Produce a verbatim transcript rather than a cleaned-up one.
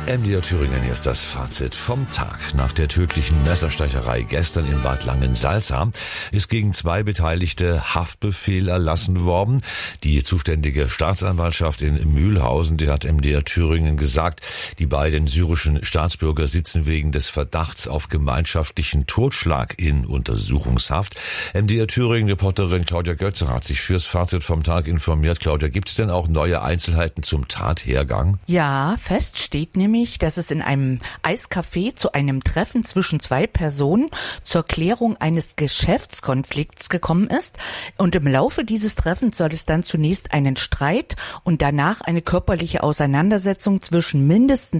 M D R Thüringen, hier ist das Fazit vom Tag. Nach der tödlichen Messerstecherei gestern in Bad Langensalza ist gegen zwei Beteiligte Haftbefehl erlassen worden. Die zuständige Staatsanwaltschaft in Mühlhausen, die hat M D R Thüringen gesagt, die beiden syrischen Staatsbürger sitzen wegen des Verdachts auf gemeinschaftlichen Totschlag in Untersuchungshaft. M D R Thüringen-Reporterin Claudia Götze hat sich fürs Fazit vom Tag informiert. Claudia, gibt es denn auch neue Einzelheiten zum Tathergang? Ja, fest steht nämlich, dass es in einem Eiscafé zu einem Treffen zwischen zwei Personen zur Klärung eines Geschäftskonflikts gekommen ist. Und im Laufe dieses Treffens soll es dann zunächst einen Streit und danach eine körperliche Auseinandersetzung zwischen mindestens